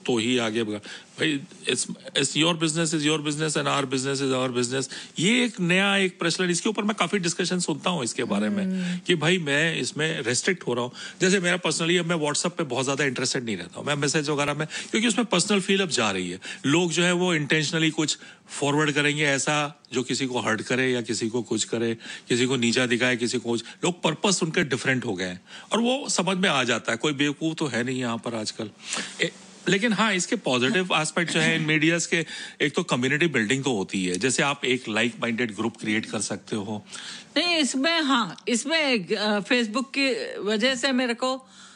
तो ही आगे बढ़ा। भाई it's your business is your business and our business is our business. ये एक नया एक प्रचलन, इसके ऊपर मैं काफी डिस्कशन सुनता हूँ इसके बारे में कि भाई मैं इसमें रेस्ट्रिक्ट हो रहा हूँ। जैसे मेरा पर्सनली अब मैं व्हाट्सएप पे बहुत ज्यादा इंटरेस्टेड नहीं रहता हूँ, मैं मैसेज वगैरह में, क्योंकि उसमें पर्सनल फील अब जा रही है। लोग जो है वो इंटेंशनली कुछ फॉरवर्ड करेंगे ऐसा जो किसी को हर्ट करे या किसी को कुछ करे, किसी को नीचा दिखाए, किसी को कुछ, लोग पर्पस उनके डिफरेंट हो गए हैं और वो समझ में आ जाता है। कोई बेवकूफ तो है नहीं यहाँ पर आजकल। लेकिन हाँ, इसके पॉजिटिव एस्पेक्ट जो है इन मीडियाज के, एक तो कम्युनिटी बिल्डिंग तो होती है, जैसे आप एक लाइक माइंडेड ग्रुप क्रिएट कर सकते हो। नहीं, इसमें फेसबुक की वजह से मेरे को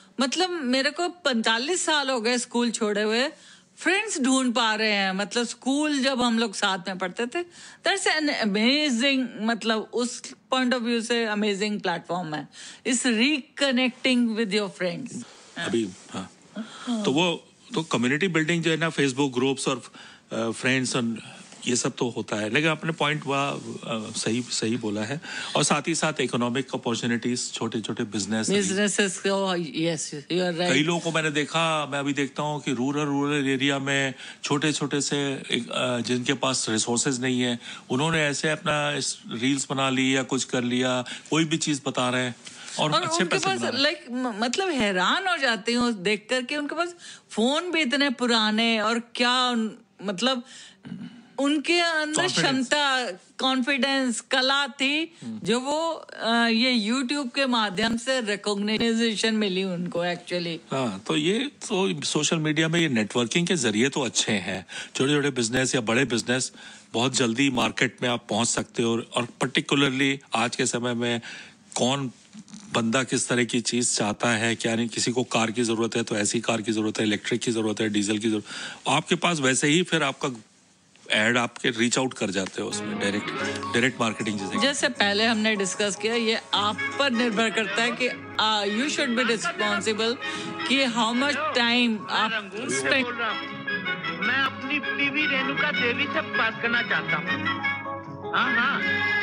45 साल हो गए स्कूल छोड़े हुए, फ्रेंड्स ढूंढ पा रहे हैं। मतलब स्कूल जब हम लोग साथ में पढ़ते थे, दैट्स एन अमेजिंग, मतलब उस पॉइंट ऑफ व्यू से अमेजिंग प्लेटफॉर्म है इस रिकनेक्टिंग विद योर फ्रेंड्स। अभी हाँ, तो वो तो कम्युनिटी बिल्डिंग जो है ना, फेसबुक ग्रुप्स और फ्रेंड्स और ये सब तो होता है। लेकिन आपने पॉइंट वह सही बोला है। और साथ ही साथ इकोनॉमिक अपॉर्चुनिटीज, छोटे छोटे बिजनेसेस को, यस यू आर राइट। कई लोगों को मैंने देखा, मैं अभी देखता हूँ कि रूरल एरिया में छोटे छोटे से जिनके पास रिसोर्सेज नहीं है, उन्होंने ऐसे अपना रील्स बना ली या कुछ कर लिया, कोई भी चीज बता रहे हैं और अच्छे उनके पास मतलब हैरान हो जाती हूँ देख कर के उनके पास फोन भी इतने पुराने, और क्या मतलब उनके अंदर क्षमता, कॉन्फिडेंस, कला थी जो वो ये YouTube के माध्यम से रिकॉग्निशन मिली उनको एक्चुअली। हाँ, तो ये तो सोशल मीडिया में ये नेटवर्किंग के जरिए तो अच्छे हैं। छोटे छोटे बिजनेस या बड़े बिजनेस बहुत जल्दी मार्केट में आप पहुंच सकते हो। और पर्टिकुलरली आज के समय में कौन बंदा किस तरह की चीज चाहता है, क्या नहीं, किसी को कार की जरूरत है तो ऐसी कार की जरूरत है, इलेक्ट्रिक की जरूरत है, डीजल की जरूरत, आपके पास वैसे ही फिर आपका एड आपके रीच आउट कर जाते हो उसमें, डायरेक्ट मार्केटिंग जैसे पहले हमने डिस्कस किया। ये आप पर निर्भर करता है कि यू शुड बी रिस्पॉन्सिबल कि हाउ मच टाइम आप स्पेंड। मैं अपनी बीवी रेणुका देवी से बात करना चाहता हूँ। हाँ हाँ।